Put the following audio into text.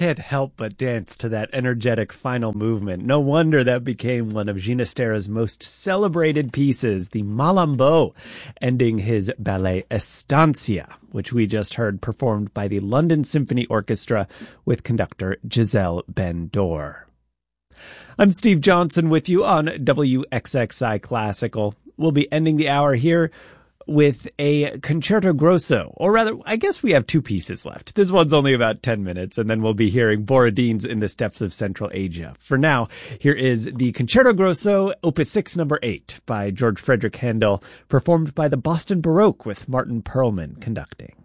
can't help but dance to that energetic final movement. No wonder that became one of Ginastera's most celebrated pieces, the Malambo, ending his ballet Estancia, which we just heard performed by the London Symphony Orchestra with conductor Giselle Ben-Dor. I'm Steve Johnson with you on WXXI Classical. We'll be ending the hour here with a concerto grosso, or rather, I guess we have two pieces left. This one's only about 10 minutes, and then we'll be hearing Borodin's In the Steppes of Central Asia. For now, here is the Concerto Grosso, Opus 6, number 8, by George Frederick Handel, performed by the Boston Baroque with Martin Perlman conducting.